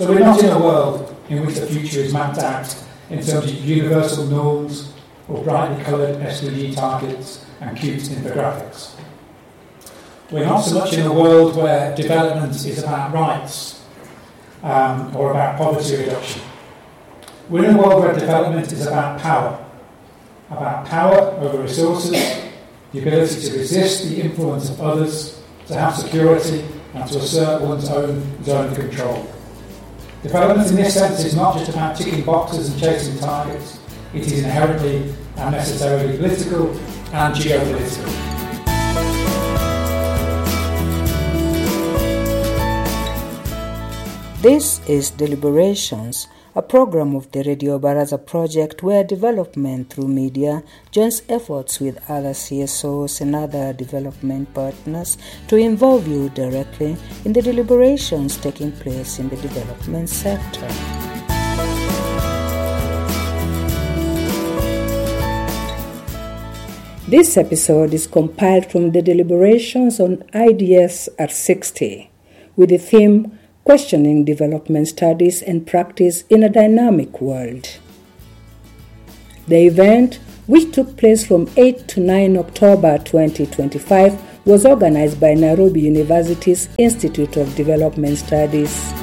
So we're not in a world in which the future is mapped out in terms of universal norms or brightly coloured SDG targets and cute infographics. We're not so much in a world where development is about rights or about poverty reduction. We're in a world where development is about power over resources, the ability to resist the influence of others, to have security, and to assert one's own zone of control. Development in this sense is not just about ticking boxes and chasing targets. It is inherently and necessarily political and geopolitical. This is Deliberations, a program of the Radio Baraza project where development through media joins efforts with other CSOs and other development partners to involve you directly in the deliberations taking place in the development sector. This episode is compiled from the deliberations on IDS at 60 with the theme Questioning Development Studies and Practice in a Dynamic World. The event, which took place from 8 to 9 October 2025, was organized by Nairobi University's Institute of Development Studies.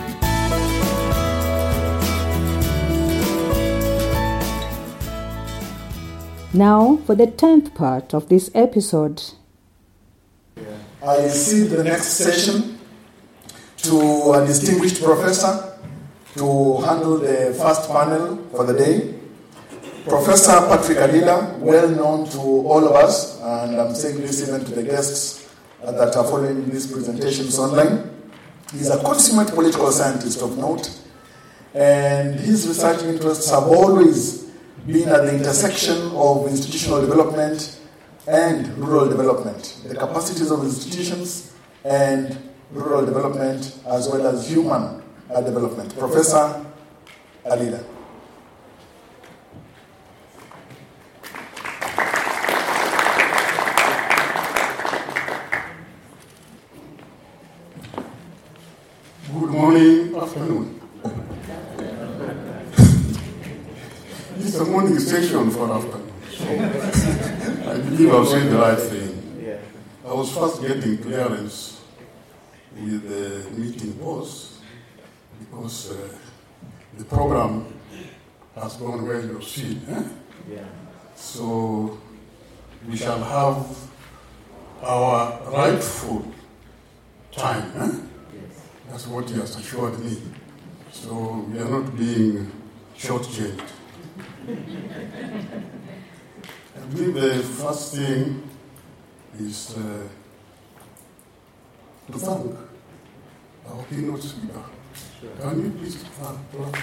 Now, for the 10th part of this episode. I cede the next session to a distinguished professor to handle the first panel for the day. Professor Patrick Alila, well known to all of us, and I'm saying this even to the guests that are following these presentations online. He's a consummate political scientist of note, and his research interests have always been at the intersection of institutional development and rural development, the capacities of institutions and rural development, as well as human development. Professor Alila. Good morning, afternoon. This is a morning session for afternoon. So I believe I was saying the right thing. I was first getting clearance with the meeting boss because the program has gone well, you've seen. So we shall have our rightful time. That's what he has assured me. So we are not being shortchanged. I believe the first thing is to thank our keynote speaker. Can you please thank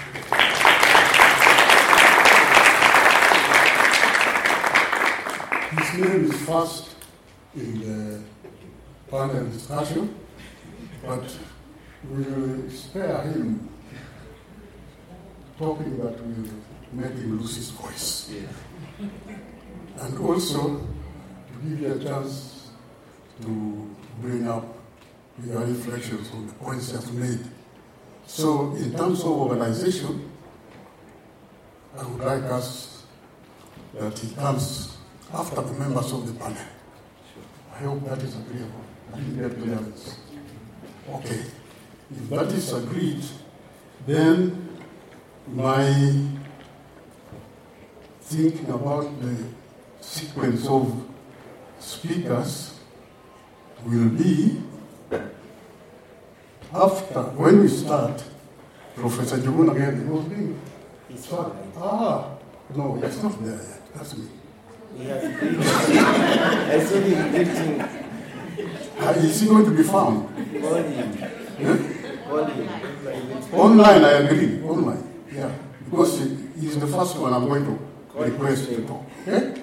His name is first in the panel discussion, but we will spare him talking that will make him lose his voice. And also to give you a chance to bring up your reflections on the points you have made. So in terms of organization, I would like us that he comes after the members of the panel. I hope that is agreeable. I didn't get clearance. Okay. If that is agreed, then my thinking about the sequence of speakers will be after, when we start, Professor Juguna again, was being. He's fine. No, it's not there yet. That's me. He has I saw him greeting. Is he going to be found? Call him. Call him. Online, I agree. Online. Yeah. Because he's the first one I'm going to request to talk. Okay?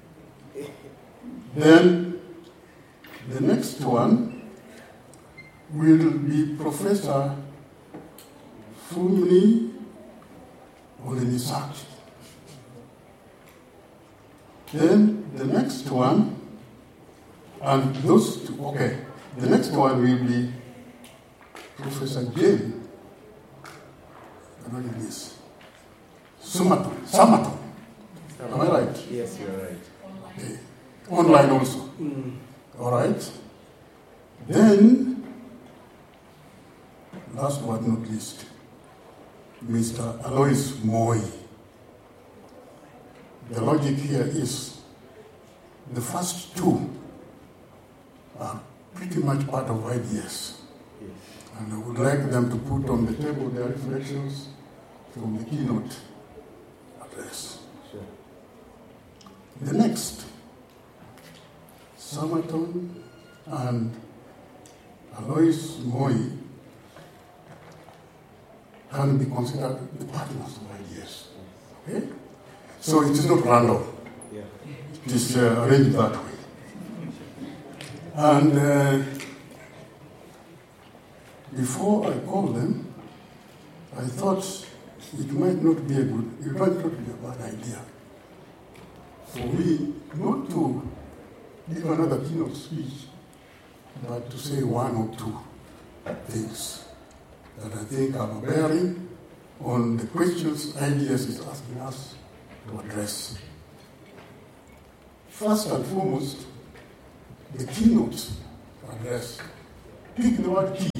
Then the next one will be Professor Fumi Olenisaki. Then the next one, and those two, okay, the next one will be Professor Jane running this. Summerton. Am I right? Yes, you're right. Okay. Online also. All right. Then, last but not least, Mr. Alois Moi. The logic here is the first two are pretty much part of IDS. Yes. And I would like them to put on the table their reflections from the keynote address. Sure. The next, Summerton and Alois Moi can be considered the partners of IDS. Okay? So it is not random. Yeah. It is arranged that way. And before I called them, I thought it might not be a bad idea for me not to give another keynote speech, but to say one or two things that I think have a bearing on the questions IDS is asking us to address. First and foremost, the keynote address. Pick the word key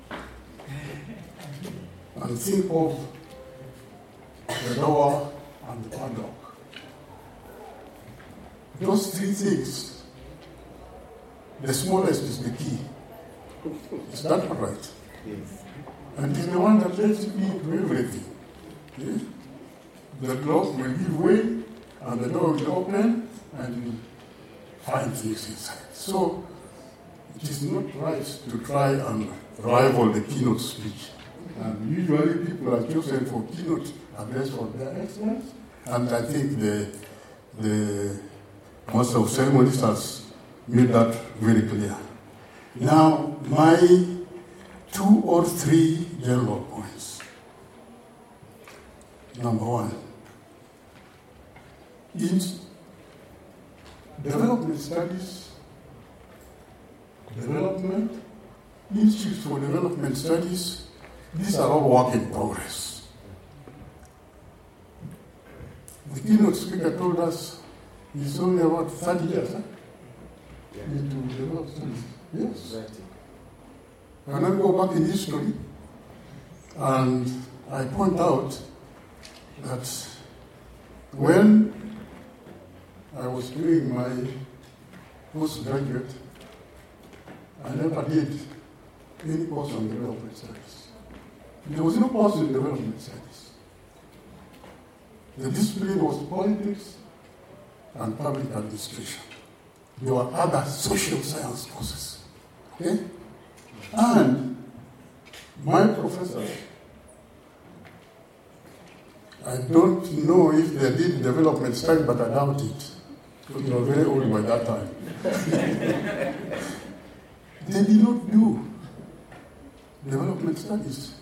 and think of the door and the padlock. Those three things, the smallest is the key. Is that right? Yes. And it's the one that lets me into everything. Okay? The lock will give way, and the door will open, and you find things inside. So, it is not right to try and rival the keynote speech. And usually people are chosen for keynote address for their excellence, and I think the Master of Ceremonies has made that very clear. Now, my 2 or 3 general points. Number one, in development studies, development, institutes for development studies, these are all work in progress. The keynote speaker told us he's only about 30 years into development studies. Yes. Exactly. And I go back in history, and I point out that when I was doing my postgraduate, I never did any course on development studies. There was no course in development studies. The discipline was politics and public administration. There were other social science courses. Okay? And my professor, I don't know if they did development study, but I doubt it. Because they were very old by that time. They did not do development studies.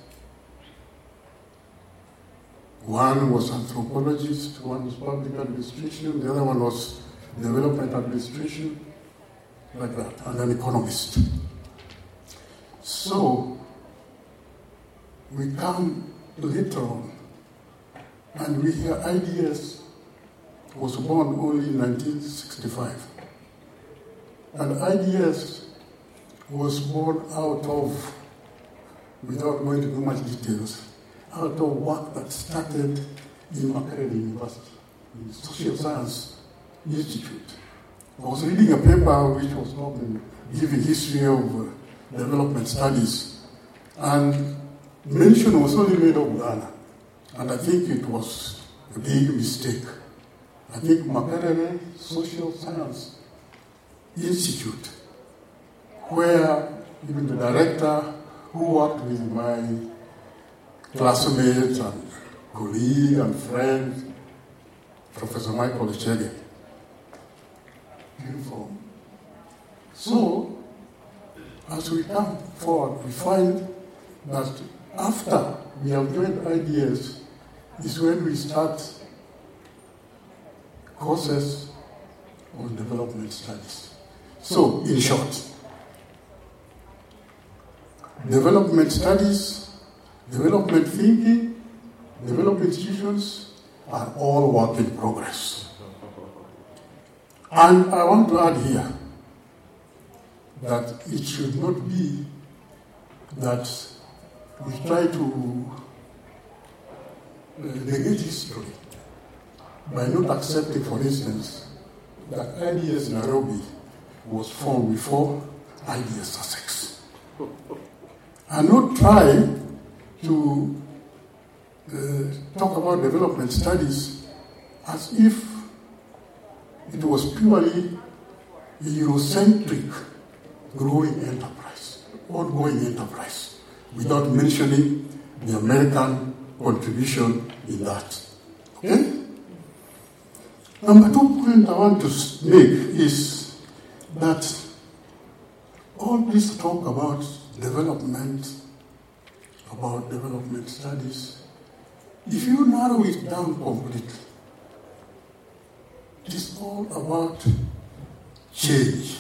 One was anthropologist, one was public administration, the other one was development administration, like that, and an economist. So, we come later on, and we hear IDS was born only in 1965. And IDS was born out of, without going into too much details, out of work that started in Makerere University, in the Social Science Institute. I was reading a paper which was giving history of development studies, and mention was only made of Ghana, and I think it was a big mistake. I think Makerere Social Science Institute, where even the director who worked with my classmate and colleague and friend, Professor Michael Echege, came from. So, as we come forward, we find that after we have joined IDS is when we start courses on development studies. So, in short, development studies, development thinking, development institutions are all work in progress. And I want to add here that it should not be that we try to negate history by not accepting, for instance, that IDS Nairobi was formed before IDS Sussex. And not try to talk about development studies as if it was purely a Eurocentric growing enterprise, ongoing enterprise, without mentioning the American contribution in that. Okay? Number 2 point I want to make is that all this talk about development studies, if you narrow it down completely, it is all about change.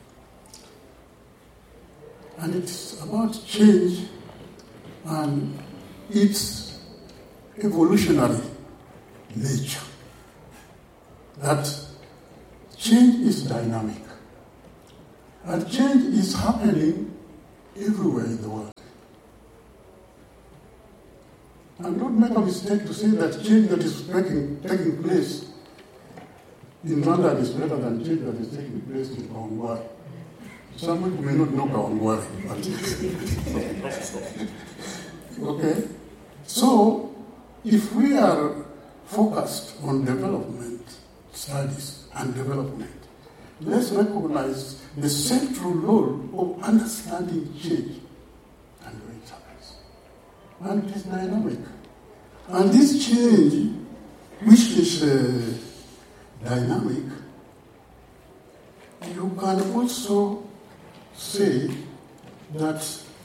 And it's about change and its evolutionary nature. That change is dynamic. And change is happening everywhere in the world. And don't make a mistake to say that change that is taking place in London is better than change that is taking place in Kawangware. Some people may not know Kawangware, but okay. So, if we are focused on development studies and development, let's recognize the central role of understanding change and where it happens. And it is dynamic. And this change, which is dynamic, you can also say that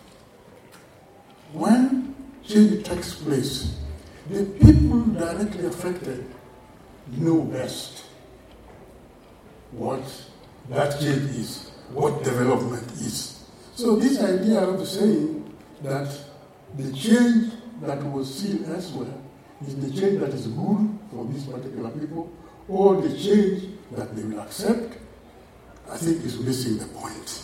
when change takes place, the people directly affected know best what that change is, what development is. So this idea of saying that the change that was seen elsewhere is the change that is good for these particular people, or the change that they will accept, I think is missing the point.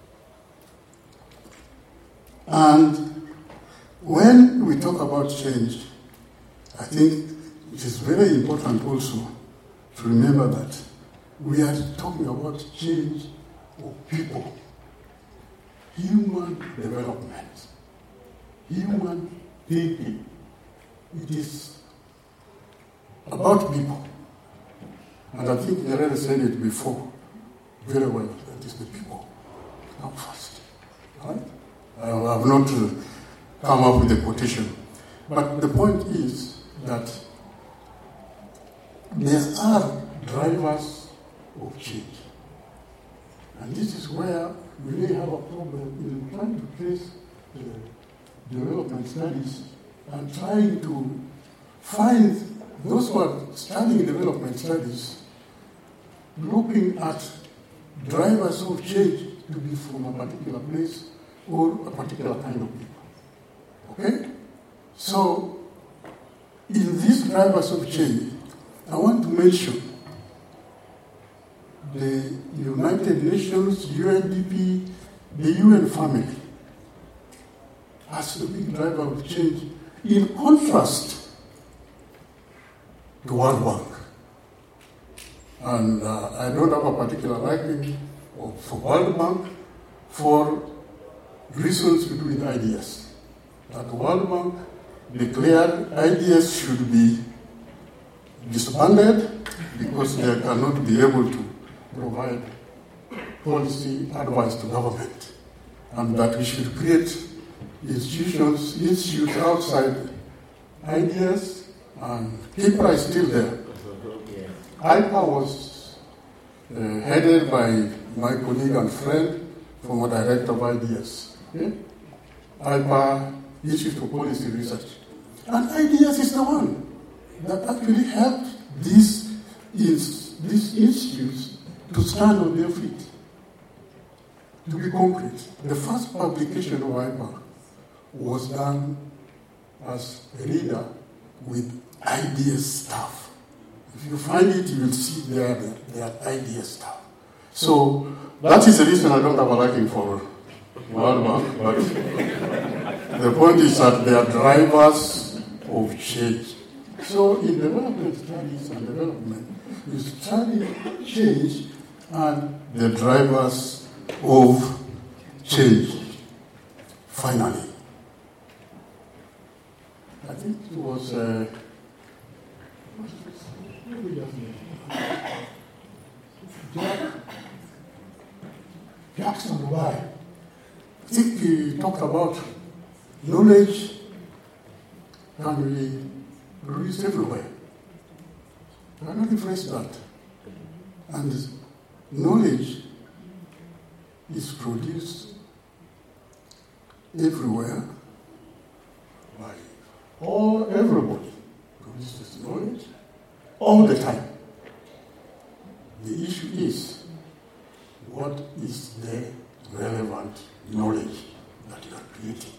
And when we talk about change, I think it is very important also to remember that we are talking about change of people, human development, human thinking. It is about people. And I think Nyerere said it before very well, that is the people come first. Right? I have not come up with a quotation. But the point is that there are drivers of change. And this is where we may have a problem in trying to trace the development studies and trying to find those who are studying development studies looking at drivers of change to be from a particular place or a particular kind of people. Okay? So, in these drivers of change, I want to mention the United Nations, UNDP, the UN family as the big driver of change, in contrast to World Bank. And I don't have a particular liking for World Bank for reasons to do with IDS. That World Bank declared IDS should be disbanded because they cannot be able to provide policy advice to government, and that we should create institutes outside IDS, and KIPRA is still there. IPA was headed by my colleague and friend, former director of IDS. Okay? IPA, Institute for Policy Research. And IDS is the one that actually helped these institutes to stand on their feet. To be concrete, the first publication of IPA was done as a reader with ideas stuff. If you find it, you will see there ideas stuff. So that is the reason I don't have a liking for World Bank, but the point is that they are drivers of change. So in development studies and development, you study change and the drivers of change. Finally, I think it was Jackson Dubai. I think he talked about knowledge can be produced everywhere. I don't rephrase that. And knowledge is produced everywhere by everybody produces knowledge all the time. The issue is, what is the relevant knowledge that you are creating?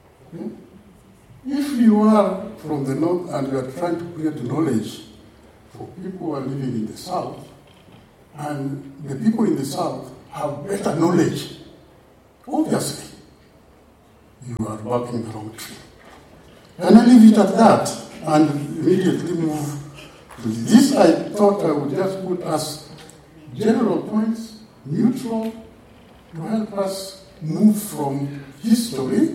If you are from the north and you are trying to create knowledge for people who are living in the south, and the people in the south have better knowledge, obviously, you are barking the wrong tree. And I leave it at that and immediately move to this. I thought I would just put as general points, neutral, to help us move from history.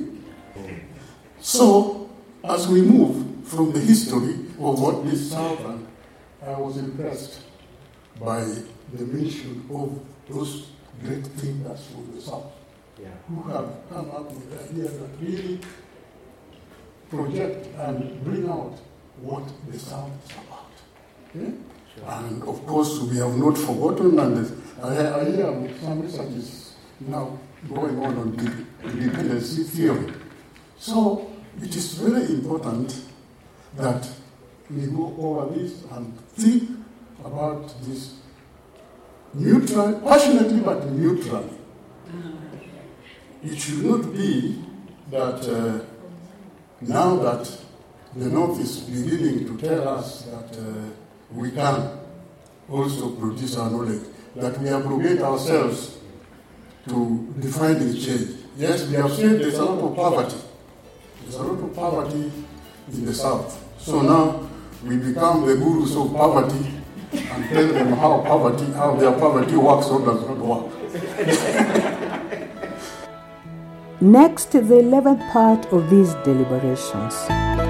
So, as we move from the history of what this Southern, I was impressed by the mention of those great thinkers from the South, who have come up with ideas that really project and bring out what the South is about. Okay? Sure. And of course, we have not forgotten, and I hear some research is now going on dependency theory. So it is very important that we go over this and think about this neutral, passionately but neutrally. It should not be that now that the North is beginning to tell us that we can also produce our knowledge, that we abrogate ourselves to defining change. Yes, we have said there's a lot of poverty. There's a lot of poverty in the South. So now we become the gurus of poverty and tell them how their poverty works or does not work. Next, the 11th part of these deliberations.